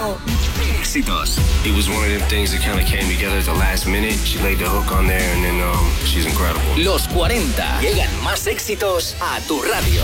Radio. Éxitos. It was one of them things that kind of came together at the last minute. She laid the hook on there and then she's incredible. Los 40. Llegan más éxitos a tu radio.